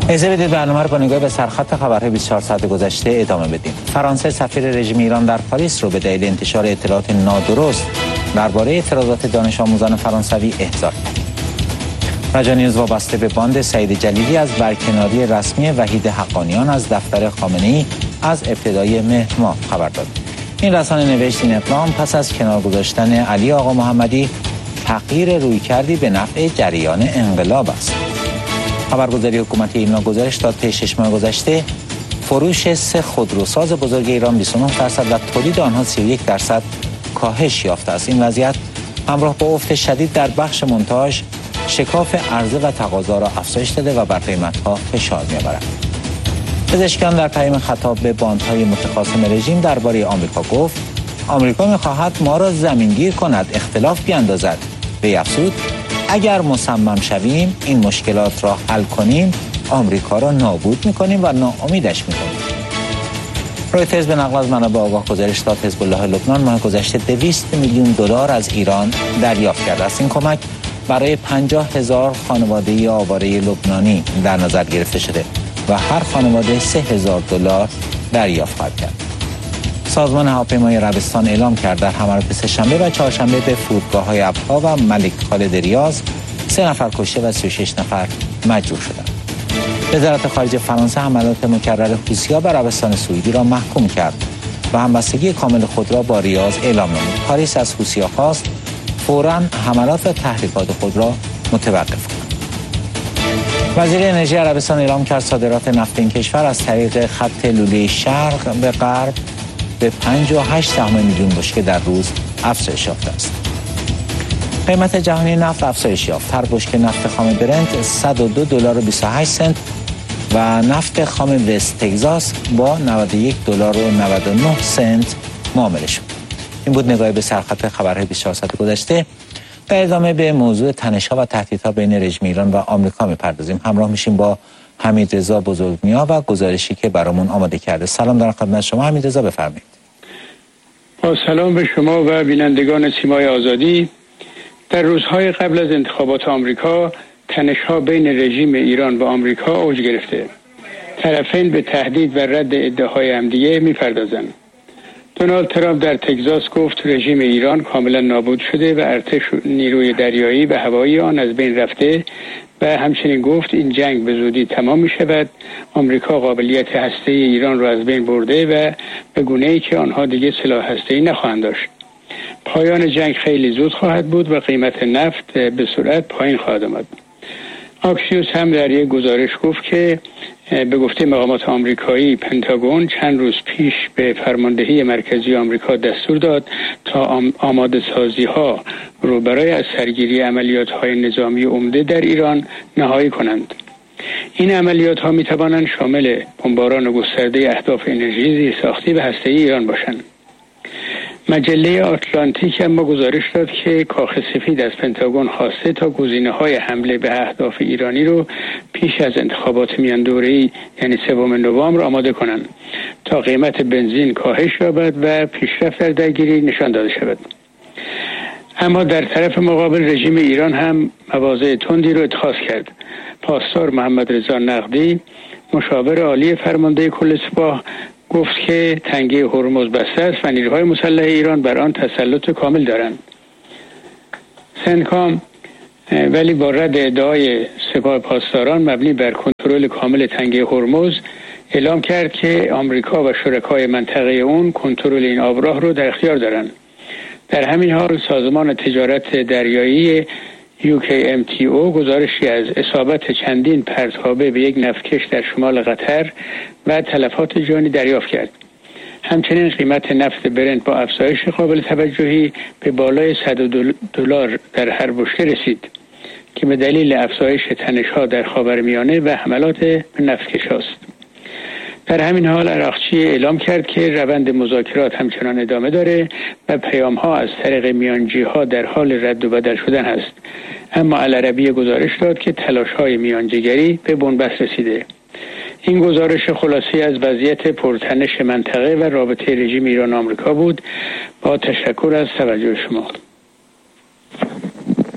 اجازه بدید برنامه رو با نگاه به سرخط خبرهای 24 ساعت گذشته ادامه بدیم. فرانسه سفیر رژیم ایران در پاریس رو به دلیل انتشار اطلاعات نادرست درباره اعتراضات دانش آموزان فرانسوی احضار کرد. رجا نیوز وابسته به باند سعید جلیلی از برکناری رسمی وحید حقانیان از دفتر خامنه‌ای از ابتدای مهر ماه خبر داد. این رسانه نوشت این اقدام پس از کنار گذاشتن علی آقا محمدی تغییر رویکردی به نفع جریان انقلاب است. خبرگزاری حکومت ایران گزارش داد طی 6 ماه گذشته فروش 3 خودروساز بزرگ ایران 29% و تولید آنها 31% کاهش یافته است. این وضعیت همراه با افت شدید در بخش مونتاژ شکاف عرضه و تقاضا را افزایش داده و بر قیمت‌ها فشار می‌آورد. پزشکان در پیام خطاب به باندهای متخاصم رژیم درباره آمریکا گفت آمریکا می‌خواهد ما را زمینگیر کند، اختلاف بیاندازد. وی افزود اگر مصمم شویم این مشکلات را حل کنیم آمریکا را نابود می‌کنیم و ناامیدش می‌کنیم. رویترز به نقل از منابع آگاه گزارش داد حزب الله لبنان ماه گذشته 200 میلیون دلار از ایران دریافت کرده است. این کمک برای 50,000 خانواده آواره لبنانی در نظر گرفته شده و هر خانواده 3,000 دلار دریافت خواهد کرد. سازمان هواپیمای عربستان اعلام کرد در حملات سه‌شنبه و چهارشنبه به فرودگاه‌های ابها و ملک خالد ریاض 3 نفر کشته و 36 نفر مجروح شدند. وزارت خارجه فرانسه حملات مکرر حوثی‌ها بر عربستان سعودی را محکوم کرد و همبستگی کامل خود را با ریاض اعلام نمود. پاریس از حوثی‌ها خواست فوراً حملات و تحریکات خود را متوقف کند. وزیر انرژی عربستان اعلام کرد صادرات نفت این کشور از طریق خط لوله شرق به غرب به 5.8 میلیون بشکه در روز افزایش یافته است. قیمت جهانی نفت افزایش یافت. هر بشکه نفت خام برنت $102.28 و نفت خام وست تگزاس با $91.99 معامله شد. این بود نگاهی به سرخط خبرهای 24 ساعت گذشته. در ادامه به موضوع تنش‌ها و تهدیدها بین رژیم ایران و آمریکا می‌پردازیم. همراه میشیم با حمیدرضا بزرگنیا و گزارشی که برامون آماده کرده. سلام در خدمت شما حمیدرضا، بفرمایید. با سلام به شما و بینندگان سیمای آزادی. در روزهای قبل از انتخابات آمریکا تنش‌ها بین رژیم ایران و آمریکا اوج گرفته. طرفین به تهدید و رد ادعاهای همدیگه می‌پردازند. دونالد ترامپ در تگزاس گفت رژیم ایران کاملا نابود شده و ارتش نیروی دریایی و هوایی آن از بین رفته و همچنین گفت این جنگ به زودی تمام می شود. آمریکا قابلیت هسته‌ای ایران را از بین برده و به گونه‌ای که آنها دیگر سلاح هسته‌ای نخواهند داشت. پایان جنگ خیلی زود خواهد بود و قیمت نفت به سرعت پایین خواهد آمد. آکسیوس هم در یک گزارش گفت که به گفته مقامات آمریکایی پنتاگون چند روز پیش به فرماندهی مرکزی آمریکا دستور داد تا آماده سازی ها رو برای از سرگیری عملیات های نظامی عمده در ایران نهایی کنند. این عملیات ها می توانند شامل بمباران گسترده اهداف انرژی زیرساختی و هسته‌ای ایران باشند. مجله آتلانتیک اما گزارش داد که کاخ سفید از پنتاگون خواسته تا گزینه‌های حمله به اهداف ایرانی رو پیش از انتخابات میان دوره‌ای یعنی 3 نوامبر آماده کنند تا قیمت بنزین کاهش یابد و پیشرفت در درگیری نشان داده شود. اما در طرف مقابل رژیم ایران هم مواضع تندی رو اتخاذ کرد. پاسدار محمد رضا نقدی مشاور عالی فرمانده کل سپاه گفت که تنگه هرمز بسته است و نیروهای مسلح ایران بر آن تسلط کامل دارند. سنکام ولی با رد ادعای سپاه پاسداران مبنی بر کنترل کامل تنگه هرمز اعلام کرد که آمریکا و شرکای منطقه اون کنترل این آبراه رو در اختیار دارند. در همین حال سازمان تجارت دریایی UKMTO گزارشی از اصابت چندین پرتابه به یک نفتکش در شمال قطر و تلفات جانی دریافت کرد. همچنین قیمت نفت برنت با افزایش قابل توجهی به بالای $100 در هر بشکه رسید که به دلیل افزایش تنش‌ها در خاورمیانه و حملات به نفتکش است. در همین حال عراقچی اعلام کرد که روند مذاکرات همچنان ادامه داره و پیام‌ها از طریق میانجی‌ها در حال رد و بدل شدن است. اما العربی گزارش داد که تلاش‌های میانجیگری به بنبست رسیده. این گزارش خلاصی از وضعیت پرتنش منطقه و رابطه رژیم ایران آمریکا بود. با تشکر از توجه شما.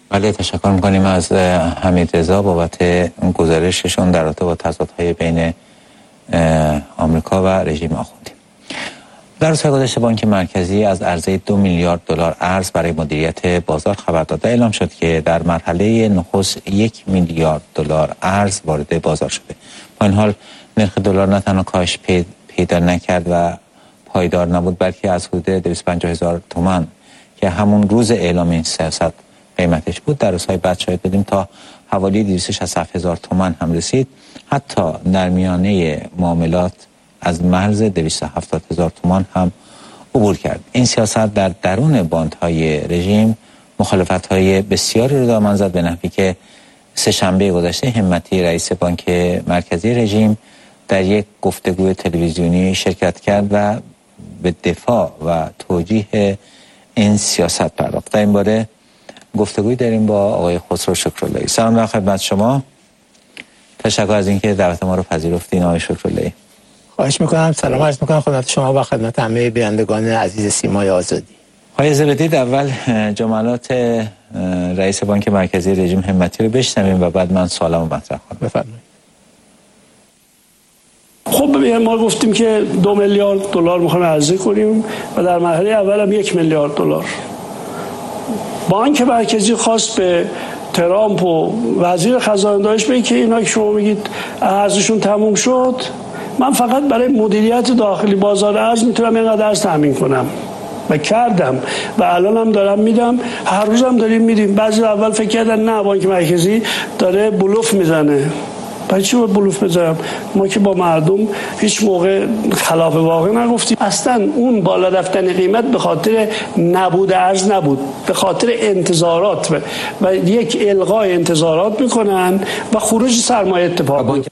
بله، تشکر میکنیم از حمیدرضا بابت گزارششون در رابطه با تضادهای بین آمریکا و رژیم آخوندی. در روزهای گذشته بانک مرکزی از عرضه 2 میلیارد دلار ارز برای مدیریت بازار خبر داد. اعلام شد که در مرحله نخست 1 میلیارد دلار ارز وارد بازار شده. با این حال نرخ دلار نه تنها کاهش پیدا نکرد و پایدار نبود، بلکه از حدود 250,000 تومان که همون روز اعلام این سیاست قیمتش بود، در روزهای بعد شاهد بودیم تا حوالی 267,000 تومان هم رسید. حتی در میانه معاملات از مرز 270,000 تومان هم عبور کرد. این سیاست در درون باندهای رژیم مخالفت‌های بسیاری رو دامن زد، به نحوی که سه‌شنبه گذشته همتی رئیس بانک مرکزی رژیم در یک گفتگوی تلویزیونی شرکت کرد و به دفاع و توجیه این سیاست پرداخت. در این باره گفتگوی داریم با آقای خسرو شکراللهی. سلام در خدمت شما. تشکر از اینکه دعوت ما رو پذیرفتین آقای شکراللهی. خواهش میکنم. سلام عرض میکنم خدمت شما و خدمت همه بینندگان عزیز سیمای آزادی. اجازه بدید اول جملات رئیس بانک مرکزی رژیم همتی رو بشنویم و بعد من سوالمو مطرح کنم. بفرمایید. خب ما گفتیم که 2 میلیارد دلار میخوایم عرضه کنیم و در مرحله اول هم 1 میلیارد دلار. بانک مرکزی خواست به ترامپ و وزیر خزانه داشت بگه که اینا که شما میگید ارزششون تموم شد، من فقط برای مدیریت داخلی بازار ارز میتونم اینقدر ارز تامین کنم و کردم و الان هم دارم میدم، هر روز هم داریم میدیم. بعضی اول فکر کردن نه بانک مرکزی داره بلوف میزنه. برای چی باید بلوف بزنم؟ ما که با مردم هیچ موقع خلاف واقع نگفتیم. اصلا اون بالا رفتن قیمت به خاطر نبود ارز نبود، به خاطر انتظارات و یک الغای انتظارات میکنن و خروج سرمایه اتفاق میفته.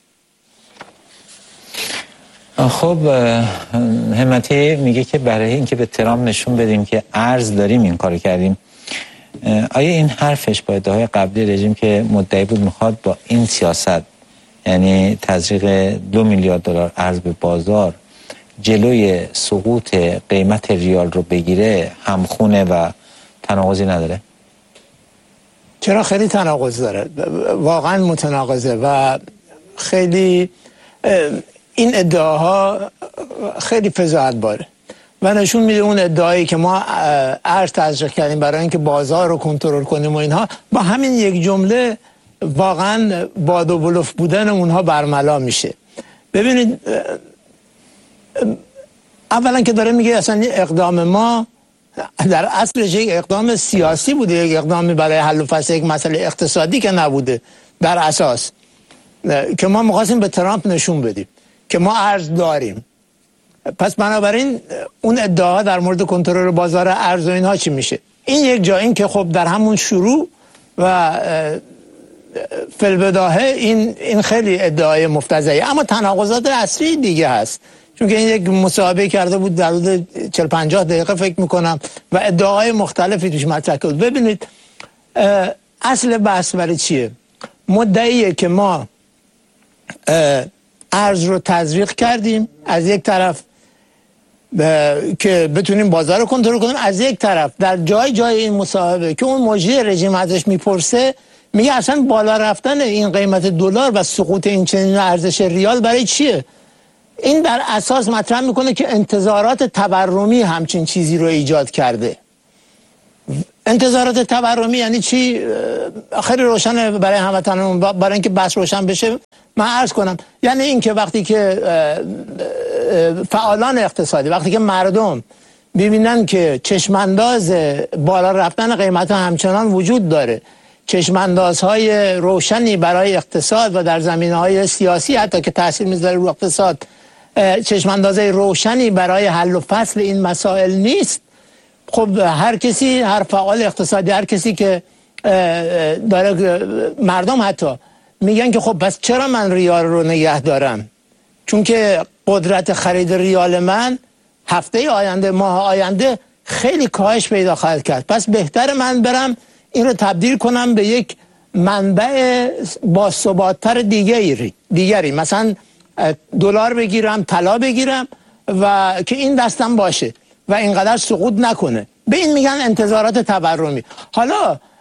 خب همتی میگه که برای اینکه به ترامپ نشون بدیم که ارز داریم این کارو کردیم. آیا این حرفش با ادعاهای قبلی رژیم که مدعی بود میخواد با این سیاست، یعنی تزریق 2 میلیارد دلار ارز به بازار، جلوی سقوط قیمت ریال رو بگیره، همخونه و تناقضی نداره؟ چرا خیلی تناقض داره، واقعا متناقضه و خیلی این ادعاها خیلی فضاحت باره و نشون میده اون ادعایی که ما ارز تزریق کردیم برای اینکه بازار رو کنترل کنیم و اینها، با همین یک جمله واقعا باد و بلوف بودن اونها برملا میشه. ببینید اولا که داره میگه اصلا اقدام ما در اصلش یک اقدام سیاسی بوده، یک اقدامی برای حل و فصل یک مسئله اقتصادی که نبوده در اساس، که ما می‌خواستیم به ترامپ نشون بدیم که ما ارز داریم. پس بنابراین اون ادعاها در مورد کنترل بازار ارز و اینها چی میشه؟ این یک جا، این که خب در همون شروع و فی‌البداهه این خیلی ادعای مفتضحی، اما تناقضات اصلی دیگه هست، چون که این یک مصاحبه کرده بود در حدود 40-50 دقیقه فکر میکنم و ادعاهای مختلفی توش مطرح کرد. ببینید اصل بحث برای چیه؟ مدعیه که ما ارز رو تزریق کردیم از یک طرف که بتونیم بازار رو کنترل کنیم، از یک طرف در جای این مصاحبه که اون مجری رژیم ازش میپرسه میگه اصلا بالا رفتن این قیمت دلار و سقوط این چنین ارزش ریال برای چیه؟ این در اساس مطرح میکنه که انتظارات تورمی همچین چیزی رو ایجاد کرده. انتظارات تورمی یعنی چی؟ خیلی روشنه برای هموطنان، برای اینکه بحث روشن بشه من عرض کنم. یعنی این که وقتی که فعالان اقتصادی، وقتی که مردم ببینن که چشمانداز بالا رفتن قیمت همچنان وجود داره، چشماندازهای روشنی برای اقتصاد و در زمینه‌های سیاسی حتی که تاثیر میذاره رو اقتصاد، چشماندازهای روشنی برای حل و فصل این مسائل نیست، خب هر کسی، هر فعال اقتصادی، هر کسی که داره، مردم حتی میگن که خب پس چرا من ریال رو نگه دارم؟ چون که قدرت خرید ریال من هفته آینده، ماه آینده خیلی کاهش پیدا خواهد کرد، پس بهتر من برم این رو تبدیل کنم به یک منبع باثبات‌تر دیگری، مثلا دلار بگیرم، طلا بگیرم و که این دستم باشه و اینقدر سقوط نکنه. به این میگن انتظارات تورمی. حالا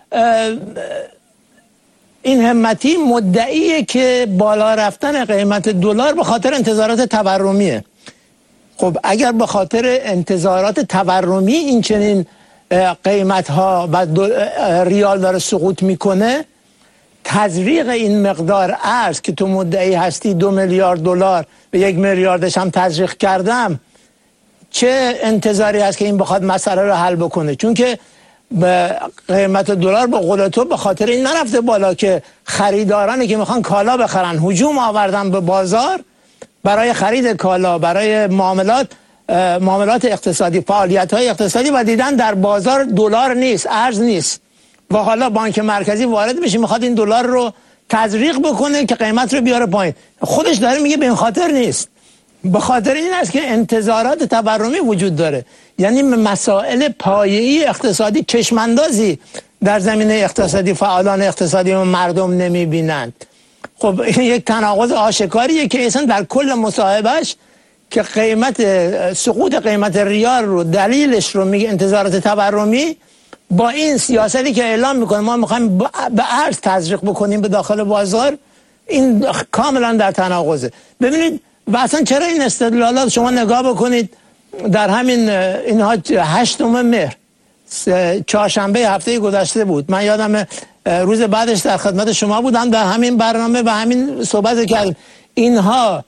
این همتی مدعیه که بالا رفتن قیمت دلار به خاطر انتظارات تورمیه. خب اگر به خاطر انتظارات تورمی این چنین قیمت ها و ریال داره سقوط میکنه، تزریق این مقدار ارز که تو مدعی هستی 2 میلیارد دلار به 1 میلیاردش هم تزریق کردم، چه انتظاری هست که این بخواد مسئله رو حل بکنه؟ چون که قیمت دلار به قول تو به خاطر این نرفته بالا که خریدارانی که میخوان کالا بخرن هجوم آوردن به بازار برای خرید کالا، برای معاملات اقتصادی، فعالیت‌های اقتصادی، و دیدن در بازار دلار نیست، ارز نیست، و حالا بانک مرکزی وارد بشه میخواد این دلار رو تزریق بکنه که قیمت رو بیاره پایین. خودش داره میگه به این خاطر نیست، به خاطر این است که انتظارات تورمی وجود داره. یعنی مسائل پایه‌ای اقتصادی چشماندازی در زمینه اقتصادی فعالان اقتصادی و مردم نمیبینند. خب این یک تناقض آشکاریه که اصلا در کل مصاحبهش که سقوط قیمت ریال رو دلیلش رو میگه انتظارات تورمی، با این سیاستی که اعلام میکنه ما میخوایم به ارز تزریق بکنیم به داخل بازار، این کاملا در تناقضه. ببینید و اصلا چرا این استدلالات، شما نگاه بکنید در همین اینها 8 مهر چهارشنبه هفته گذشته بود، من یادم روز بعدش در خدمت شما بودم در همین برنامه و همین صحبت کردیم. اینها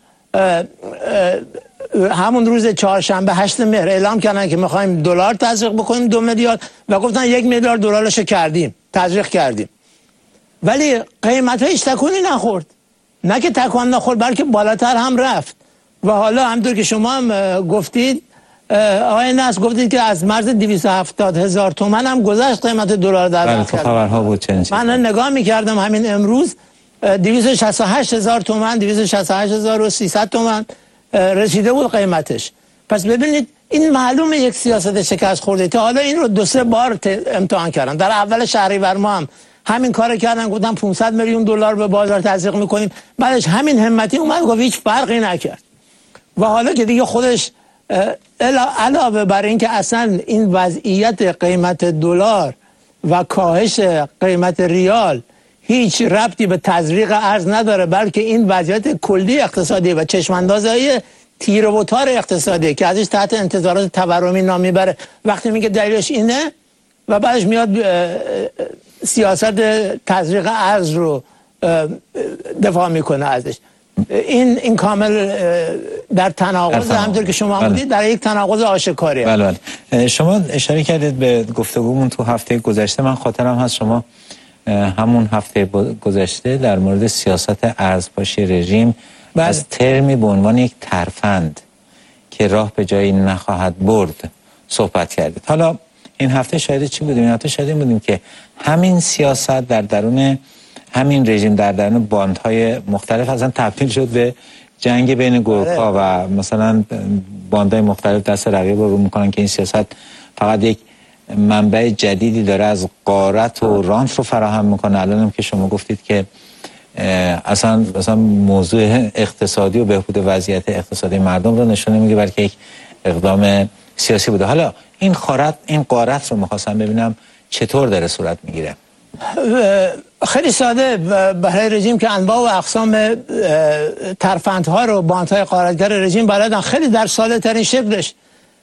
همون روز چهارشنبه 8 مهر اعلام کردن که میخوایم دلار تزریق بکنیم 2 میلیارد و گفتن 1 میلیارد دلارشو کردیم، تزریق کردیم، ولی قیمت هیچ تکونی نخورد. نه که تکان نخورد بلکه بالاتر هم رفت. و حالا همونطور که شما هم گفتید آقای نصر، گفتید که از مرز 270,000 تومان هم گذشت قیمت دلار در تو خبرها بود. من نگاه میکردم همین امروز 268,000 تومان، 268,300 تومان رسیده بود قیمتش. پس ببینید این معلومه یک سیاست شکست خورده. تا حالا این رو 2-3 بار امتحان کردن. در اول شهریور ما هم همین کار کردن، گفتن 500 میلیون دلار به بازار تزریق میکنیم، بعدش همین همتی اومد گفت هیچ فرقی نکرد. و حالا که دیگه خودش علاوه بر این که اصلا این وضعیت قیمت دلار و کاهش قیمت ریال هیچ ربطی به تزریق ارز نداره، بلکه این وضعیت کلی اقتصادی و چشماندازهای تیر و تار اقتصادی که ازش تحت انتظارات تورمی نام میبره، وقتی میگه دلیلش اینه و بعدش میاد سیاست تزریق ارز رو دفاع میکنه ازش، این کامل در تناقض، همونطور که شما بودید در یک تناقض آشکاریه. بله. شما اشاره کردید به گفتگومون تو هفته گذشته. من خاطرم هست شما همون هفته گذشته در مورد سیاست ارزپاشی رژیم از ترمی به عنوان یک ترفند که راه به جایی نخواهد برد صحبت کردید. حالا این هفته شاید چی بودیم؟ این هفته شاید بودیم که همین سیاست در درون همین رژیم، در درون باندهای مختلف اصلا تبدیل شد به جنگ بین گروه‌ها و مثلا باندهای مختلف دست رقیب رو میکنن که این سیاست فقط یک منبع جدیدی داره از غارت و رانت رو فراهم میکنه. الان هم که شما گفتید که اصلا موضوع اقتصادی و بهبود وضعیت اقتصادی مردم رو نشون نمیده، بلکه یک اقدام سیاسی بوده. حالا این غارت رو میخواستم ببینم چطور داره صورت میگیره. خیلی ساده، برای رژیم که انواع و اقسام ترفندها رو باندهای غارتگر رژیم بلدن، خیلی در ساده ترین شکلش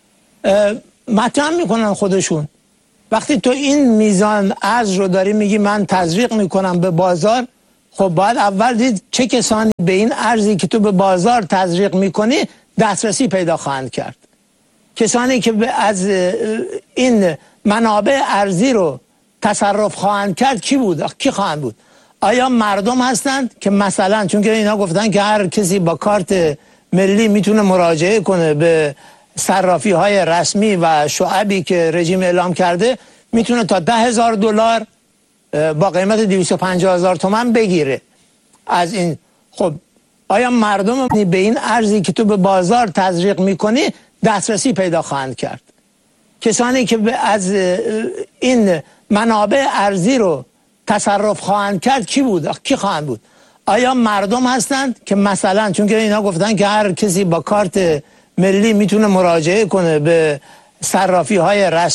مطرح میکنن خودشون. وقتی تو این میزان ارز رو داری میگی من تزریق میکنم به بازار، خب باید اول دید چه کسانی به این ارزی که تو به بازار تزریق میکنی دسترسی پیدا خواهند کرد. کسانی که از این منابع ارزی رو تصرف خواهند کرد کی خواهند بود؟ آیا مردم هستند که مثلا، چون که اینا گفتن که هر کسی با کارت ملی میتونه مراجعه کنه به صرافی های رسمی و شعبی که رژیم اعلام کرده، میتونه تا 10,000 دلار با قیمت 250,000 تومان بگیره از این. خب آیا مردم به این ارزی که تو به بازار تزریق میکنی دسترسی پیدا خواهند کرد؟ کسانی که از این منابع ارزی رو تصرف خواهند کرد کی خواهند بود؟ آیا مردم هستند که مثلا، چون که اینا گفتن که هر کسی با کارت ملی میتونه مراجعه کنه به صرافی های رسمی